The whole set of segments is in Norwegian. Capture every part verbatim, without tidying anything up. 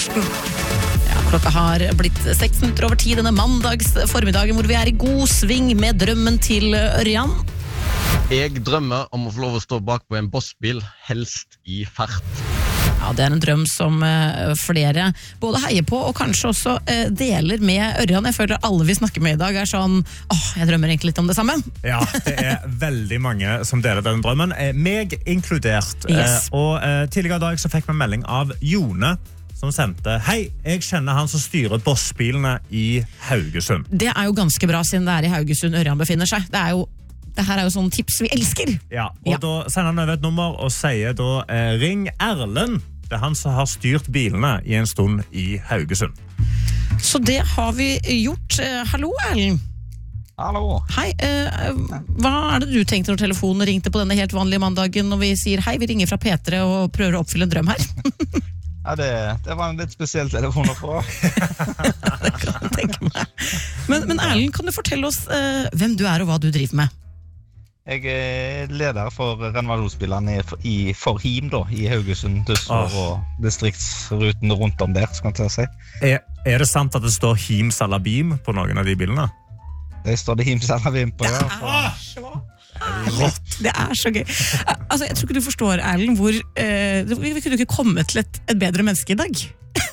Ja, klokka har blitt seks minutter over tid denne mandags formiddagen, hvor vi er i god sving med drømmen til Ørjan. Jeg drømmer om å få lov å stå bak på en bossbil, helst i fart. Ja, det er en drøm som uh, flere både heier på og kanskje også uh, deler med Ørjan. Jeg føler alle vi snakker med i dag er sånn, åh, jeg drømmer egentlig litt om det samme. Ja, det er veldig mange som deler den drømmen, eh, meg inkludert. Yes. Eh, og eh, tidligere i dag så fikk vi melding av Jone, som sendte, hei, jeg kjenner han som styrer bossbilene i Haugesund. Det er jo ganske bra siden det er i Haugesund Ørjan befinner seg. Det er jo Det her er jo sånn tips vi elsker. Ja, og Ja. da sender han over et nummer og sier da, eh, ring Erlend. Det er han som har styrt bilene i en stund i Haugesund. Så det har vi gjort. Eh, hallo, Erlend. Hallo. Hei, eh, hva er det du tenkte når telefonen ringte på denne helt vanlige mandagen, når vi sier hei, vi ringer fra P tre og prøver å oppfylle en drøm her? Ja, det, det var en litt spesiell telefon å få. Det kan jeg tenke meg. Men, men Erlend, kan du fortelle oss eh, hvem du er og hva du driver med? Jeg er leder for renovasjonsbilene i, i Forhim da, i Haugesund, Dusser Åh. og distriktsruten rundt om der, skal jeg si. Er, er det sant at det står Him Salabim på noen av de bilene? Det står det Himsalabim på, ja. Rått. Det er så gøy. Altså, jeg tror ikke du forstår, Erlend, hvor eh, vi kunne ikke komme til et, et bedre menneske i dag.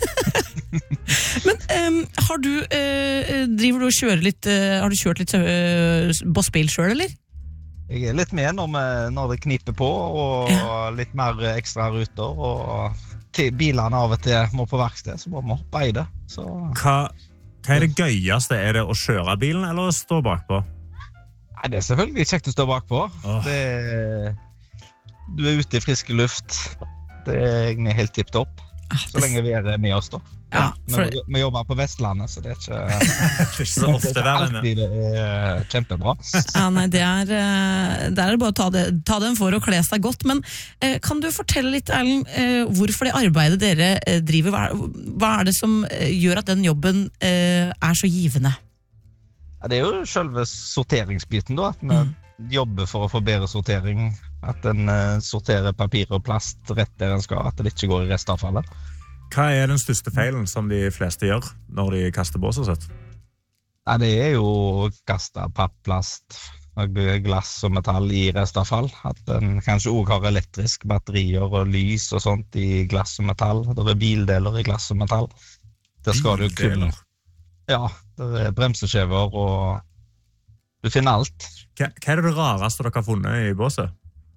Men eh, har du eh, driver du og kjører litt eh, har du kjørt litt uh, bossbil selv, eller? Jeg er litt med når, vi, når det kniper på, og Ja. litt mer ekstra ruter, og til bilene av og til må på verksted, så må vi hoppe i det. Så, Hva, hva er det gøyeste? Er det å kjøre bilen eller å stå bakpå? nei, det er selvfølgelig kjekt å stå bakpå. Åh. Det, du er ute i frisk luft. Det er egentlig helt tipp topp. Ah, Så lenge vi er med oss da. Ja, for, Vi, vi jobber på Vestlandet, så det er ikke, Det er ikke så ofte det det er er med. alltid det er kjempebra. ja, nei, det er, eh, det er bare å ta, det, ta den for å kle seg godt. Men eh, kan du fortelle litt, Erlend, eh, hvorfor det arbeidet dere eh, driver, hva er, hva er det som eh, gjør at den jobben eh, er så givende? Ja, det er jo selve sorteringsbiten da, at vi Mm. jobber for å få bedre sortering, at den uh, sorterer papir og plast rett der den skal, at det ikke går i restavfallet. Hva er den største feilen som de fleste gjør når de kaster båset sitt? Ja, det er jo å kaste papp, plast, glass og metall i restavfall, at den kanskje også har elektrisk batterier og lys og sånt i glass og metall, det er bildeler i glass og metall. Der skal du kun... Bildeler? Ja, det er bremseskjever og du finner alt. Hva, hva er det rareste dere har funnet i båset?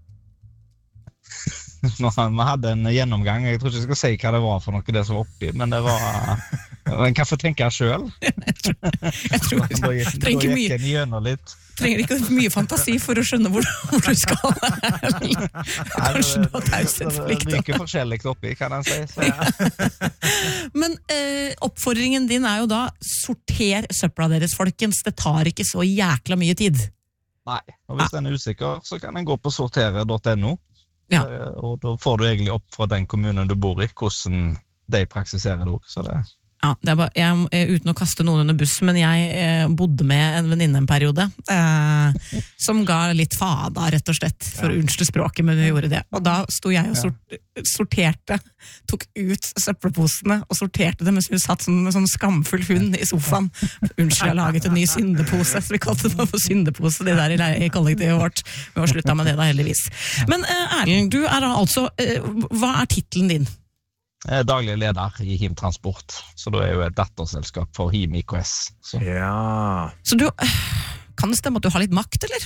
Nå, vi hadde en gjennomgang, jeg tror ikke jeg skal si hva det var for noe det som var oppi, men det var, en kan få tenke selv. Jeg tror Da gikk- trenger ikke da mye, gikk en gjennom litt. trenger ikke mye fantasi for å skjønne hvor, hvor du skal. Kanskje du har taushetsplikt. Det er mye forskjellig oppi, kan jeg si. Så, Men eh, oppfordringen din er jo da, sorter søpla deres, folkens. Det tar ikke så jækla mye tid. nei, og hvis den er usikker, så kan den gå på sortere punktum no. Ja. Eh, Og da får du egentlig opp fra den kommunen du bor i, hvordan de praksiserer det også. Så det, Ja, det er bare, jeg, eh, uten å kaste noen under bussen, men jeg eh, bodde med en venninne en periode, eh, som ga litt fada, rett og slett, for å unnskyld språket, men vi gjorde det. Og da sto jeg og sort, sorterte, tok ut søppelposene og sorterte det, mens hun satt som en sånn skamfull hund i sofaen. Unnskyld, jeg laget en ny syndepose, så vi kalte det for syndepose, det der i, le- i kollektivet vårt. Vi har sluttet med det da, heldigvis. Men eh, Erlend, du er da altså, eh, hva er titlen din? Jeg er daglig leder i Him Transport, så da er jo et datterselskap for Him I K S. Så. Ja... Så du, kan det stemme at du har litt makt, eller?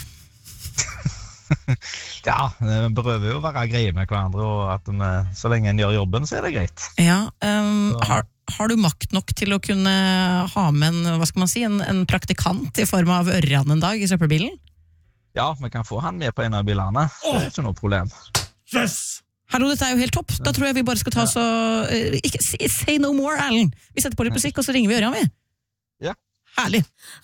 Ja, vi prøver jo å være greie med hverandre, og at vi, så lenge en gjør jobben, så er det greit. Ja, um, Så- har, har du makt nok til å kunne ha med en, hva skal man si, en, en praktikant i form av Ørjan en dag i søppelbilen? Ja, vi kan få han med på en av bilene, så det er ikke noe problem. Yes! Hallo, dette er jo helt topp. Da tror jeg vi bare skal ta så... Uh, ikke, say, say no more, Erlend. Vi setter på litt musikk, og så ringer vi Ørjan, vi. Ja. Herlig.